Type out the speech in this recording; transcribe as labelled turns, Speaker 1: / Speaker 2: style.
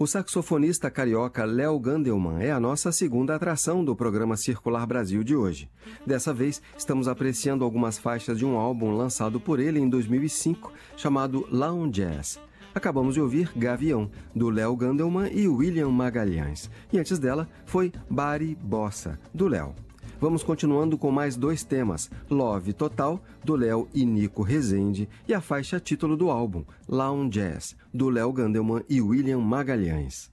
Speaker 1: O saxofonista carioca Léo Gandelman é a nossa segunda atração do programa Circular Brasil de hoje. Dessa vez, estamos apreciando algumas faixas de um álbum lançado por ele em 2005, chamado Lounge Jazz. Acabamos de ouvir Gavião, do Léo Gandelman e William Magalhães. E antes dela foi Bari Bossa, do Léo. Vamos continuando com mais dois temas, Love Total, do Léo e Nico Rezende, e a faixa título do álbum, Lounge Jazz, do Léo Gandelman e William Magalhães.